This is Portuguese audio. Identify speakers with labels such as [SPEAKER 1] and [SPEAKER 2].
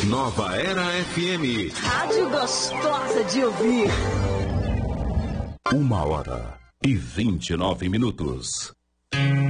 [SPEAKER 1] Nova Era FM.
[SPEAKER 2] Rádio gostosa de ouvir.
[SPEAKER 1] 1h29.